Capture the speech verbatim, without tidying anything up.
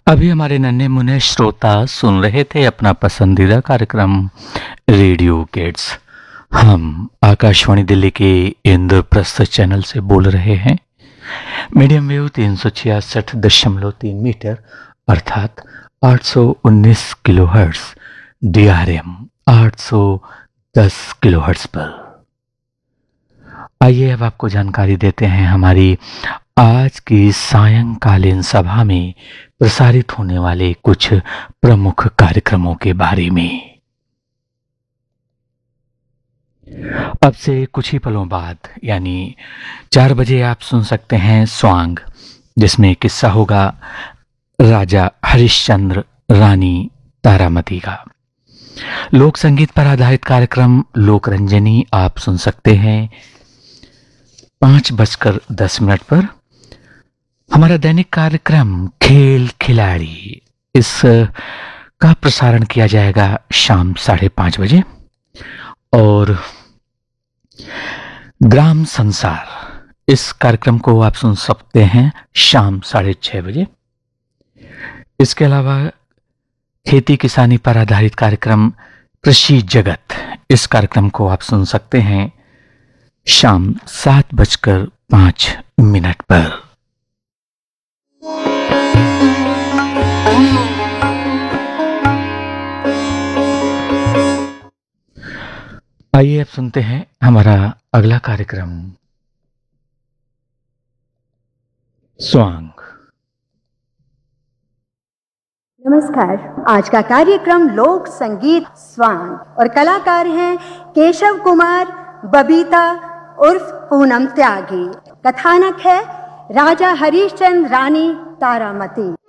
अभी हमारे नन्हे मुन्ने श्रोता सुन रहे थे अपना पसंदीदा कार्यक्रम रेडियो किड्स। हम आकाशवाणी दिल्ली के इंद्रप्रस्थ चैनल से बोल रहे हैं। मीडियम वेव तीन सौ छियासठ दशमलव तीन मीटर अर्थात आठ सौ उन्नीस kilo hertz, D R M आठ सौ दस किलो हर्ट्स पर। आइए अब आपको जानकारी देते हैं हमारी आज की सायंकालीन सभा में प्रसारित होने वाले कुछ प्रमुख कार्यक्रमों के बारे में। अब से कुछ ही पलों बाद यानी चार बजे आप सुन सकते हैं स्वांग, जिसमें किस्सा होगा राजा हरिश्चंद्र रानी तारामती का। लोक संगीत पर आधारित कार्यक्रम लोकरंजनी आप सुन सकते हैं पांच बजकर दस मिनट पर। हमारा दैनिक कार्यक्रम खेल खिलाड़ी, इस का प्रसारण किया जाएगा शाम साढ़े पांच बजे। और ग्राम संसार, इस कार्यक्रम को आप सुन सकते हैं शाम साढ़े छह बजे। इसके अलावा खेती किसानी पर आधारित कार्यक्रम कृषि जगत, इस कार्यक्रम को आप सुन सकते हैं शाम सात बजकर पांच मिनट पर। आइए अब सुनते हैं हमारा अगला कार्यक्रम स्वांग। नमस्कार, आज का कार्यक्रम लोक संगीत स्वांग और कलाकार हैं केशव कुमार, बबीता उर्फ पूनम त्यागी। कथानक है राजा हरिश्चंद्र रानी तारामती।